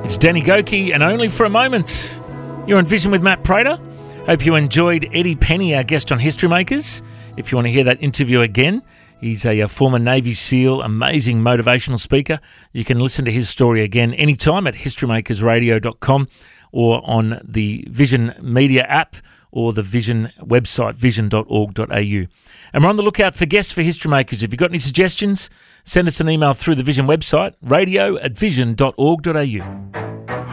It's Danny Goki, and Only for a Moment. You're on Vision with Matt Prater. Hope you enjoyed Eddie Penny, our guest on History Makers. If you want to hear that interview again, he's a former Navy SEAL, amazing motivational speaker. You can listen to his story again anytime at historymakersradio.com or on the Vision Media app or the Vision website, vision.org.au. And we're on the lookout for guests for History Makers. If you've got any suggestions, send us an email through the Vision website, radio@vision.org.au.